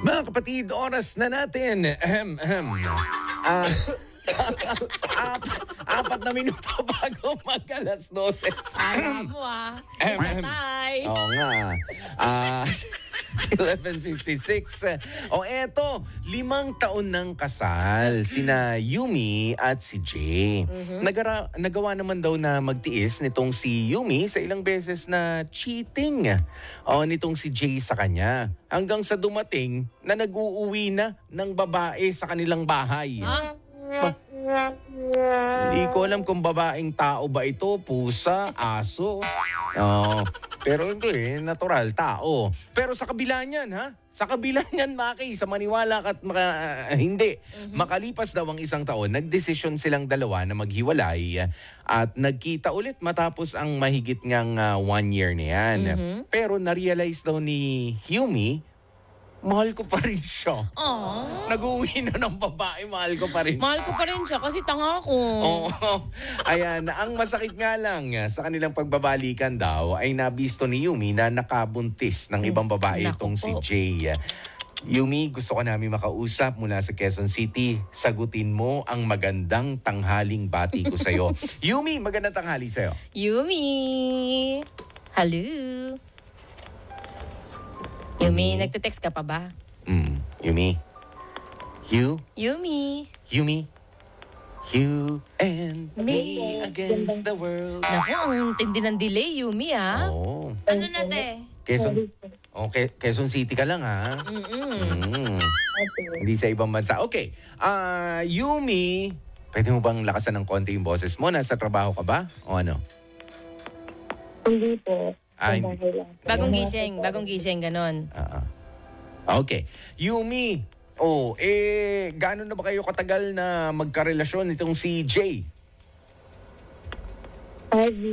Mga kapatid, oras na natin. Ah, 4 minuto bago mag-alas 12. Alam mo Patay. Oo nga. 11:56. O eto, 5 taon ng kasal sina Yumi at si Jay. Nagawa naman daw na magtiis nitong si Yumi sa ilang beses na cheating nitong si Jay sa kanya. Hanggang sa dumating na nag-uuwi na ng babae sa kanilang bahay. Hindi ko alam kung babaeng tao ba ito, pusa, aso. Pero ito natural, tao. Pero sa kabila niyan, sa kabila niyan, Maki, sa maniwala at hindi. Makalipas daw ang 1 taon, nagdesisyon silang dalawa na maghiwalay at nagkita ulit matapos ang mahigit ngang 1 year na yan. Pero na-realize daw ni Yumi, mahal ko pa rin siya. Nag-uwi na ng babae, mahal ko pa rin siya. Mahal ko pa rin siya kasi tanga ko. Ayan, ang masakit nga lang sa kanilang pagbabalikan daw ay nabisto ni Yumi na nakabuntis ng ibang babae itong si Jay. Yumi, gusto ko namin makausap mula sa Quezon City. Sagutin mo ang magandang tanghaling bati ko sa'yo. Yumi, magandang tanghali sa'yo. Yumi! Hello! Yumi, nagte-text ka pa ba? Yumi. Yumi. Yumi. You and me against the world. Naku, ang tindi ng delay, Yumi, Oo. Ano na, te? Quezon City ka lang, ha? Hindi sa ibang bansa. Okay. Yumi, pwede mo bang lakasan ng konti yung boses mo? Nasa trabaho ka ba? O ano? Hindi po. Bagong gising, ganon. Okay. Yumi, gaano na ba kayo katagal na magkarelasyon itong si Jay? 5